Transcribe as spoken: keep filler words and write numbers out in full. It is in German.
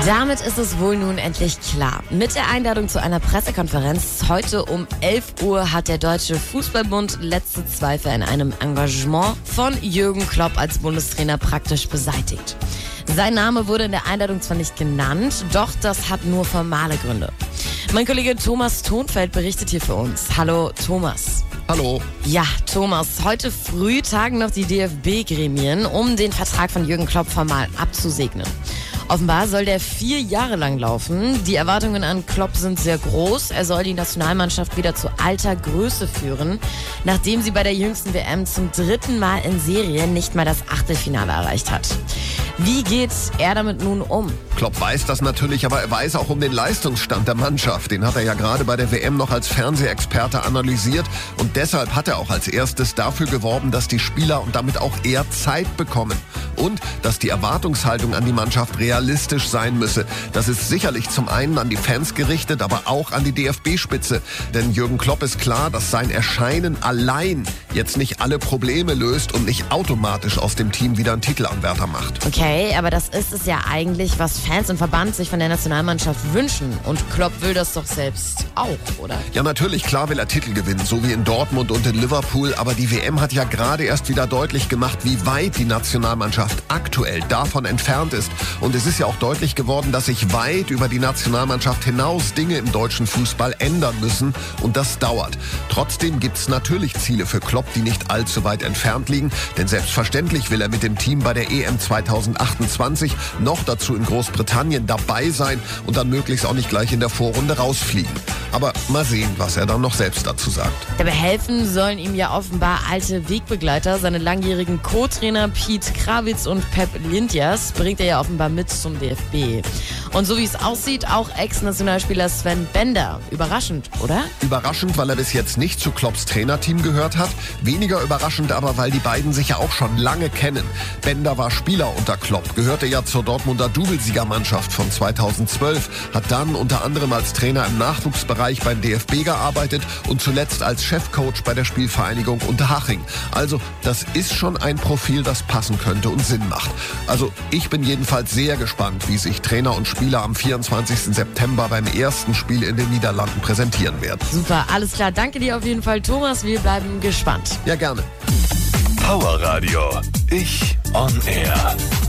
Damit ist es wohl nun endlich klar. Mit der Einladung zu einer Pressekonferenz heute um elf Uhr hat der Deutsche Fußballbund letzte Zweifel an einem Engagement von Jürgen Klopp als Bundestrainer praktisch beseitigt. Sein Name wurde in der Einladung zwar nicht genannt, doch das hat nur formale Gründe. Mein Kollege Thomas Thonfeld berichtet hier für uns. Hallo Thomas. Hallo. Ja, Thomas, heute früh tagen noch die D F B-Gremien, um den Vertrag von Jürgen Klopp formal abzusegnen. Offenbar soll der vier Jahre lang laufen. Die Erwartungen an Klopp sind sehr groß. Er soll die Nationalmannschaft wieder zu alter Größe führen, nachdem sie bei der jüngsten W M zum dritten Mal in Serie nicht mal das Achtelfinale erreicht hat. Wie geht er damit nun um? Klopp weiß das natürlich, aber er weiß auch um den Leistungsstand der Mannschaft. Den hat er ja gerade bei der W M noch als Fernsehexperte analysiert. Und deshalb hat er auch als erstes dafür geworben, dass die Spieler und damit auch er Zeit bekommen. Und dass die Erwartungshaltung an die Mannschaft realistisch sein müsse. Das ist sicherlich zum einen an die Fans gerichtet, aber auch an die D F B-Spitze. Denn Jürgen Klopp ist klar, dass sein Erscheinen allein jetzt nicht alle Probleme löst und nicht automatisch aus dem Team wieder einen Titelanwärter macht. Okay, aber das ist es ja eigentlich, was Fans und Verband sich von der Nationalmannschaft wünschen. Und Klopp will das doch selbst auch, oder? Ja, natürlich, klar will er Titel gewinnen, so wie in Dortmund und in Liverpool. Aber die W M hat ja gerade erst wieder deutlich gemacht, wie weit die Nationalmannschaft aktuell davon entfernt ist. Und es ist ja auch deutlich geworden, dass sich weit über die Nationalmannschaft hinaus Dinge im deutschen Fußball ändern müssen. Und das dauert. Trotzdem gibt es natürlich Ziele für Klopp, die nicht allzu weit entfernt liegen. Denn selbstverständlich will er mit dem Team bei der E M zweitausendachtundzwanzig noch dazu in Großbritannien dabei sein und dann möglichst auch nicht gleich in der Vorrunde rausfliegen. Aber mal sehen, was er dann noch selbst dazu sagt. Dabei helfen sollen ihm ja offenbar alte Wegbegleiter. Seine langjährigen Co-Trainer Piet Krawitz und Pep Lijnders bringt er ja offenbar mit zum D F B. Und so wie es aussieht, auch Ex-Nationalspieler Sven Bender. Überraschend, oder? Überraschend, weil er bis jetzt nicht zu Klopps Trainerteam gehört hat. Weniger überraschend aber, weil die beiden sich ja auch schon lange kennen. Bender war Spieler unter Klopp, gehörte ja zur Dortmunder Doublesiegermannschaft von zweitausendzwölf, hat dann unter anderem als Trainer im Nachwuchsbereich beim D F B gearbeitet und zuletzt als Chefcoach bei der Spielvereinigung Unterhaching. Also das ist schon ein Profil, das passen könnte und Sinn macht. Also ich bin jedenfalls sehr gespannt, wie sich Trainer und Spieler am vierundzwanzigsten September beim ersten Spiel in den Niederlanden präsentieren werden. Super, alles klar. Danke dir auf jeden Fall, Thomas. Wir bleiben gespannt. Ja, gerne. Power Radio. Ich on Air.